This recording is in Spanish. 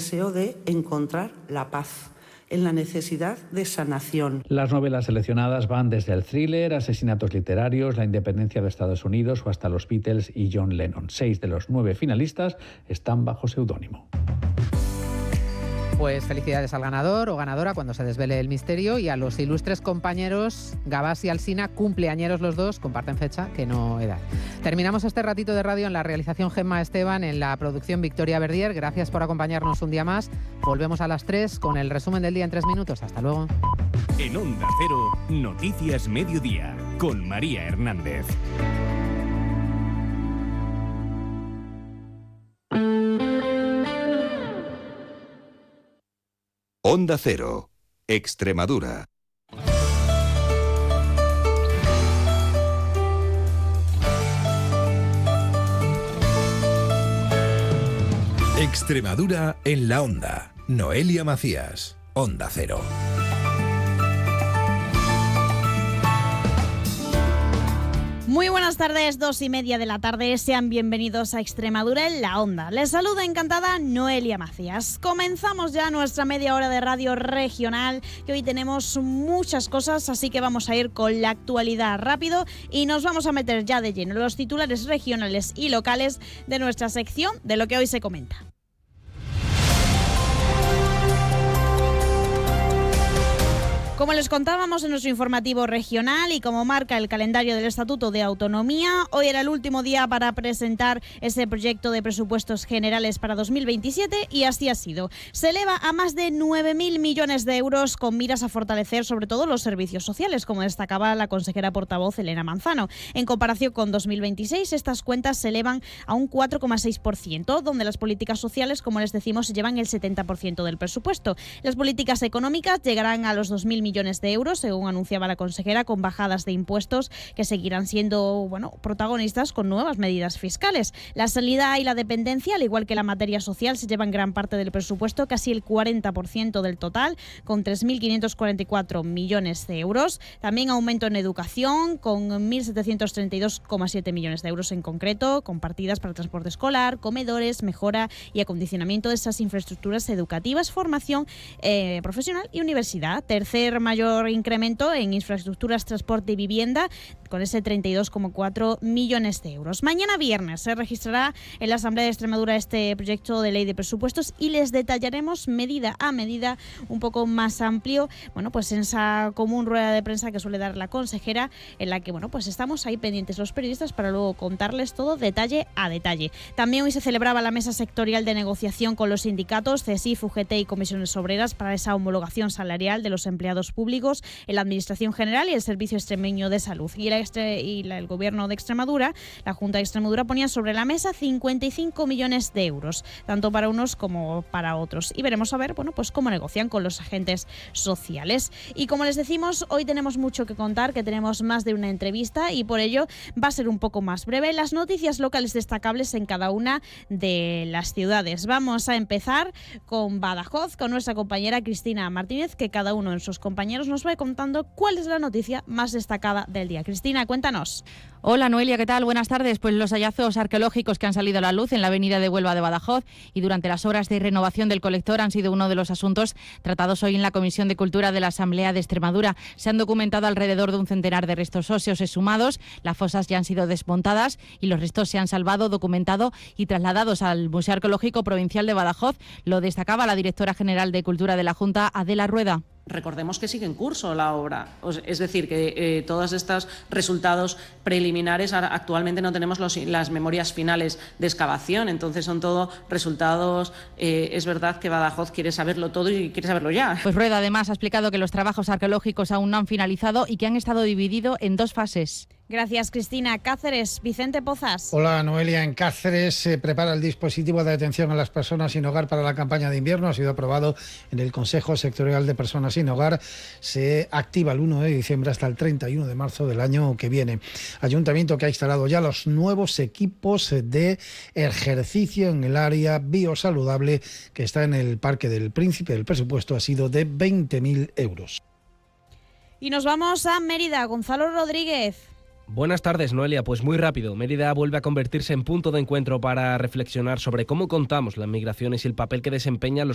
deseo de encontrar la paz, en la necesidad de sanación. Las novelas seleccionadas van desde el thriller, asesinatos literarios, la independencia de Estados Unidos o hasta los Beatles y John Lennon. 6 de los 9 finalistas están bajo seudónimo. Pues felicidades al ganador o ganadora cuando se desvele el misterio, y a los ilustres compañeros Gabás y Alsina, cumpleañeros los dos, comparten fecha que no edad. Terminamos este ratito de radio en la realización Gemma Esteban, en la producción Victoria Verdier. Gracias por acompañarnos un día más. Volvemos a las 3 con el resumen del día en 3 minutos. Hasta luego. En Onda Cero, Noticias Mediodía, con María Hernández. Onda Cero, Extremadura. Extremadura en la Onda. Noelia Macías, Onda Cero. Muy buenas tardes, 2:30 de la tarde. Sean bienvenidos a Extremadura en la Onda. Les saluda encantada Noelia Macías. Comenzamos ya nuestra media hora de radio regional, que hoy tenemos muchas cosas, así que vamos a ir con la actualidad rápido y nos vamos a meter ya de lleno en los titulares regionales y locales de nuestra sección de lo que hoy se comenta. Como les contábamos en nuestro informativo regional y como marca el calendario del Estatuto de Autonomía, hoy era el último día para presentar ese proyecto de presupuestos generales para 2027 y así ha sido. Se eleva a más de 9.000 millones de euros con miras a fortalecer sobre todo los servicios sociales, como destacaba la consejera portavoz Elena Manzano. En comparación con 2026, estas cuentas se elevan a un 4,6%, donde las políticas sociales, como les decimos, llevan el 70% del presupuesto. Las políticas económicas llegarán a los 2.000 millones de euros, según anunciaba la consejera, con bajadas de impuestos que seguirán siendo protagonistas con nuevas medidas fiscales. La sanidad y la dependencia, al igual que la materia social, se llevan gran parte del presupuesto, casi el 40% del total, con 3.544 millones de euros. También aumento en educación, con 1.732,7 millones de euros en concreto, con partidas para transporte escolar, comedores, mejora y acondicionamiento de esas infraestructuras educativas, formación profesional y universidad. Tercer mayor incremento en infraestructuras, transporte y vivienda, con ese 32,4 millones de euros. Mañana viernes se registrará en la Asamblea de Extremadura este proyecto de ley de presupuestos y les detallaremos medida a medida, un poco más amplio, pues en esa común rueda de prensa que suele dar la consejera, en la que estamos ahí pendientes los periodistas para luego contarles todo detalle a detalle. También hoy se celebraba la mesa sectorial de negociación con los sindicatos, CESIF, UGT y comisiones obreras para esa homologación salarial de los empleados públicos en la Administración General y el Servicio Extremeño de Salud. Y el Gobierno de Extremadura, la Junta de Extremadura, ponía sobre la mesa 55 millones de euros, tanto para unos como para otros. Y veremos a ver, cómo negocian con los agentes sociales. Y como les decimos, hoy tenemos mucho que contar, que tenemos más de una entrevista y por ello va a ser un poco más breve las noticias locales destacables en cada una de las ciudades. Vamos a empezar con Badajoz, con nuestra compañera Cristina Martínez, que cada uno de sus compañeros nos va contando cuál es la noticia más destacada del día. Cristina, cuéntanos. Hola Noelia, ¿qué tal? Buenas tardes. Pues los hallazgos arqueológicos que han salido a la luz en la avenida de Huelva de Badajoz y durante las obras de renovación del colector han sido uno de los asuntos tratados hoy en la Comisión de Cultura de la Asamblea de Extremadura. Se han documentado alrededor de un centenar de restos óseos exhumados, las fosas ya han sido desmontadas y los restos se han salvado, documentado y trasladados al Museo Arqueológico Provincial de Badajoz. Lo destacaba la directora general de Cultura de la Junta, Adela Rueda. Recordemos que sigue en curso la obra, es decir, que todos estos resultados preliminares, actualmente no tenemos las memorias finales de excavación, entonces son todos resultados, es verdad que Badajoz quiere saberlo todo y quiere saberlo ya. Pues Rueda además ha explicado que los trabajos arqueológicos aún no han finalizado y que han estado divididos en 2 fases. Gracias, Cristina. Cáceres, Vicente Pozas. Hola, Noelia. En Cáceres se prepara el dispositivo de atención a las personas sin hogar para la campaña de invierno. Ha sido aprobado en el Consejo Sectorial de Personas sin Hogar. Se activa el 1 de diciembre hasta el 31 de marzo del año que viene. Ayuntamiento que ha instalado ya los nuevos equipos de ejercicio en el área biosaludable que está en el Parque del Príncipe. El presupuesto ha sido de 20.000 euros. Y nos vamos a Mérida. Gonzalo Rodríguez. Buenas tardes, Noelia. Pues muy rápido, Mérida vuelve a convertirse en punto de encuentro para reflexionar sobre cómo contamos las migraciones y el papel que desempeñan los